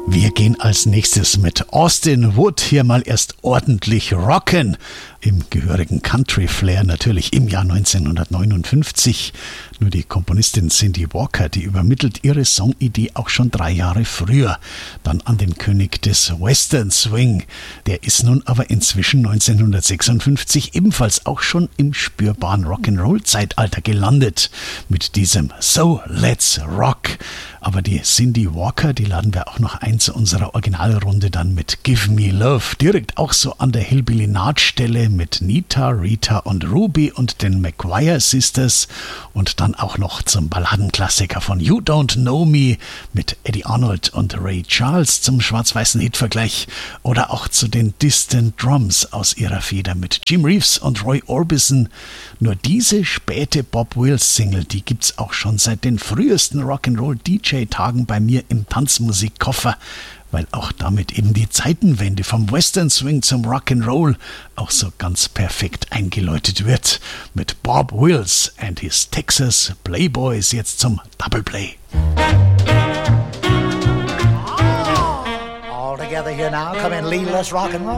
Wir gehen als nächstes mit Austin Wood hier mal erst ordentlich rocken. Im gehörigen Country-Flair natürlich im Jahr 1959. Nur die Komponistin Cindy Walker, die übermittelt ihre Songidee auch schon 3 Jahre früher. Dann an den König des Western Swing. Der ist nun aber inzwischen 1956 ebenfalls auch schon im spürbaren Rock'n'Roll-Zeitalter gelandet. Mit diesem So Let's Rock. Aber die Cindy Walker, die laden wir auch noch ein zu unserer Originalrunde dann mit Give Me Love. Direkt auch so an der Hillbilly-Nahtstelle mit Nita, Rita und Ruby und den McGuire Sisters. Und dann auch noch zum Balladenklassiker von You Don't Know Me mit Eddie Arnold und Ray Charles zum schwarz-weißen Hitvergleich. Oder auch zu den Distant Drums aus ihrer Feder mit Jim Reeves und Roy Orbison. Nur diese späte Bob Wills-Single, die gibt's auch schon seit den frühesten Rock'n'Roll-DJ-Tagen bei mir im Tanzmusikkoffer, weil auch damit eben die Zeitenwende vom Western Swing zum Rock'n'Roll auch so ganz perfekt eingeläutet wird. Mit Bob Wills and his Texas Playboys jetzt zum Double Play. All together here now, come in, lead, let's rock and roll.